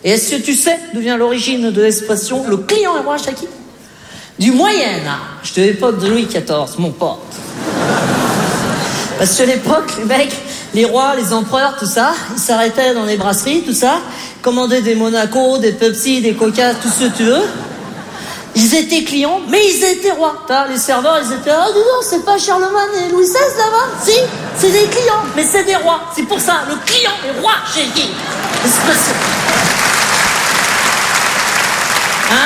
Et est-ce que tu sais d'où vient l'origine de l'expression « le client est roi, Jackie » ? Du Moyen-Âge, de l'époque de Louis XIV, mon pote. Parce que à l'époque, les mecs, les rois, les empereurs, tout ça, ils s'arrêtaient dans les brasseries, tout ça, commandaient des Monaco, des Pepsi, des Coca, tout ce que tu veux. Ils étaient clients, mais ils étaient rois. Les serveurs, ils étaient, dis donc, c'est pas Charlemagne et Louis XVI là-bas ? Si, c'est des clients, mais c'est des rois. C'est pour ça, le client est roi, j'ai dit. Expression. Hein ?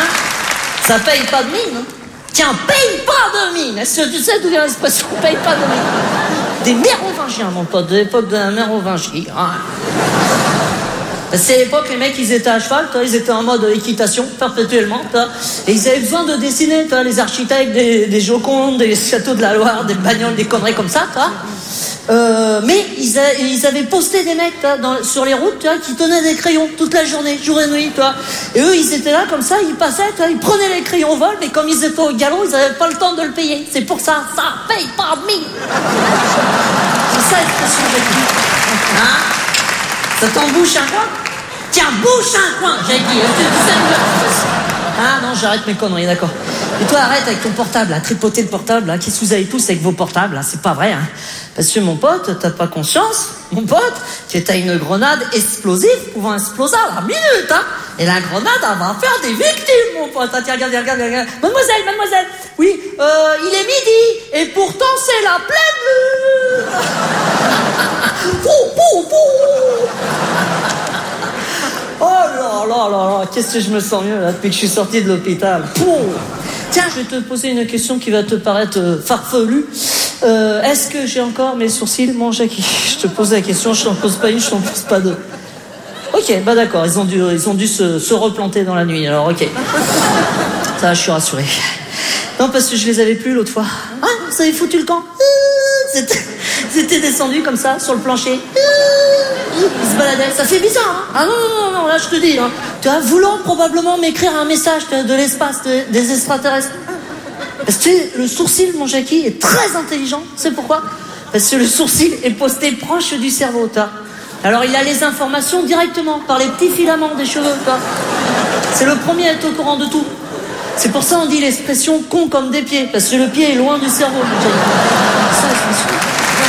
Ça paye pas de mine. Hein. Tiens, paye pas de mine. Est-ce que tu sais d'où vient l'expression paye pas de mine ? Des mérovingiens, mon pote, de l'époque de la mérovingie. Hein. C'est l'époque, les mecs, ils étaient à cheval, ils étaient en mode équitation, perpétuellement, et ils avaient besoin de dessiner, les architectes, des Jocondes, des châteaux de la Loire, des bagnoles, des conneries comme ça, mais ils avaient posté des mecs sur les routes qui tenaient des crayons toute la journée, jour et nuit, et eux ils étaient là comme ça, ils passaient, ils prenaient les crayons au vol, mais comme ils étaient au galop, ils n'avaient pas le temps de le payer. C'est pour ça, ça paye pas de mine. C'est ça l'expression que j'ai dit. Hein? Ça t'embouche un coin? Tiens, bouche un coin, j'ai dit. Ah non, j'arrête mes conneries, d'accord. Et toi, arrête avec ton portable, à tripoter le portable, là. Qu'est-ce que vous avez tous avec vos portables, là? C'est pas vrai, hein. Parce que mon pote, t'as pas conscience, mon pote, que t'as une grenade explosive pouvant exploser à la minute, hein. Et la grenade, elle va faire des victimes, mon pote. Ah, tiens, regarde. Mademoiselle, oui, il est midi, et pourtant c'est la pleine lune. Oh là, qu'est-ce que je me sens mieux là depuis que je suis sorti de l'hôpital. Tiens, je vais te poser une question qui va te paraître farfelue. Est-ce que j'ai encore mes sourcils, mon Jackie? Je te pose la question, je t'en pose pas une, je t'en pose pas deux. Ok, bah d'accord, ils ont dû se replanter dans la nuit, alors ok. Ça, je suis rassuré. Non, parce que je les avais plus l'autre fois. Ah, vous avez foutu le camp. C'était descendu comme ça, sur le plancher. Ils se baladaient, ça fait bizarre, hein. Ah non, là je te dis, hein. Tu vois, voulant probablement m'écrire un message de l'espace, des extraterrestres. Parce que le sourcil, mon Jackie, est très intelligent. C'est pourquoi ? Parce que le sourcil est posté proche du cerveau, toi. Alors il a les informations directement, par les petits filaments des cheveux, toi. C'est le premier à être au courant de tout. C'est pour ça on dit l'expression con comme des pieds, parce que le pied est loin du cerveau, mon Jackie. Ça, je me suis...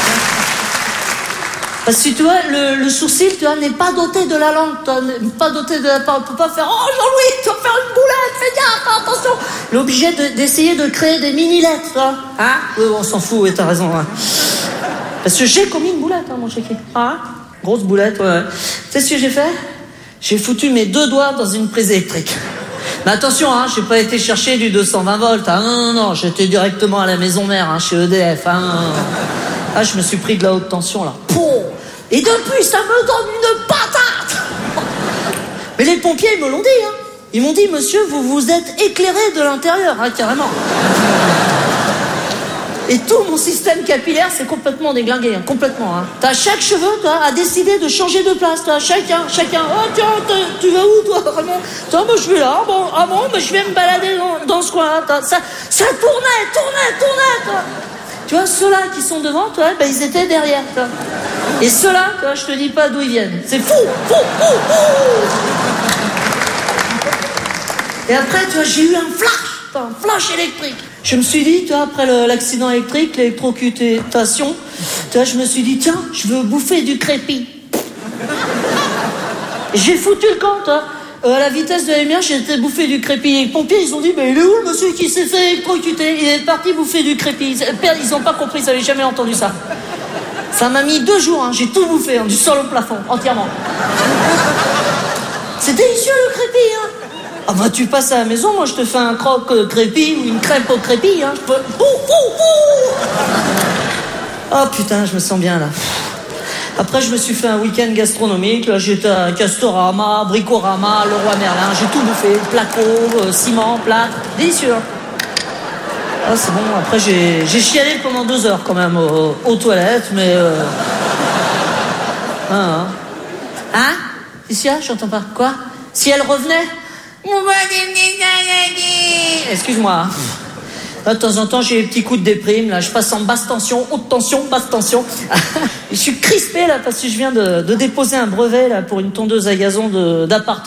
Parce que tu vois, le sourcil, tu vois, n'est pas doté de la langue, pas doté de la parole. On peut pas faire, oh Jean-Louis, tu vas faire une boulette, fais gaffe, attention. Il est obligé d'essayer de créer des mini-lettres, toi. Hein? Oui, on s'en fout, oui, t'as raison. Hein. Parce que j'ai commis une boulette, hein, mon chéquier. Hein? Grosse boulette, ouais. Tu sais ce que j'ai fait? J'ai foutu mes 2 doigts dans une prise électrique. Mais attention, hein, j'ai pas été chercher du 220 volts. Hein, non, j'étais directement à la maison mère, hein, chez EDF. Hein. Ah, je me suis pris de la haute tension, là. Et depuis, ça me donne une patate. Mais les pompiers, ils me l'ont dit, hein. Ils m'ont dit, monsieur, vous vous êtes éclairé de l'intérieur, hein, carrément. Et tout mon système capillaire s'est complètement déglingué, hein, complètement. Hein. Chaque cheveu, toi, a décidé de changer de place, toi. Chacun. Oh, tiens, tu vas où, toi, vraiment? Toi, moi, je vais là. Bon, mais je vais me balader dans ce coin-là. Ça tournait, toi. Tu vois, ceux-là qui sont devant, toi, ben, ils étaient derrière, toi. Et ceux-là, toi, je te dis pas d'où ils viennent. C'est fou. Et après, tu vois, j'ai eu un flash électrique. Je me suis dit, tu vois, après l'accident électrique, l'électrocutation, tu vois, je me suis dit, tiens, je veux bouffer du crépi. Et j'ai foutu le camp, toi. À la vitesse de la lumière, j'ai été bouffer du crépi. Et les pompiers, ils ont dit, mais il est où le monsieur qui s'est fait électrocuter? Il est parti bouffer du crépi. Ils ont pas compris, ils avaient jamais entendu ça. Ça m'a mis 2 jours, hein. J'ai tout bouffé, hein, du sol au plafond, entièrement. C'est délicieux le crépi, hein. Ah bah tu passes à la maison, moi je te fais un croque crépi ou une crêpe au crépi, hein. Je peux... Oh putain, je me sens bien là. Après je me suis fait un week-end gastronomique, là j'étais à Castorama, Bricorama, Leroy Merlin, j'ai tout bouffé, placo, ciment, plâtre, délicieux. Ah c'est bon, après j'ai chialé pendant 2 heures quand même aux toilettes, mais... Hein? Ici, j'entends pas. Quoi? Si elle revenait? Excuse-moi. Là, de temps en temps, j'ai des petits coups de déprime. Là, je passe en basse tension, haute tension, basse tension. Je suis crispé là parce que je viens de déposer un brevet là pour une tondeuse à gazon d'appartement.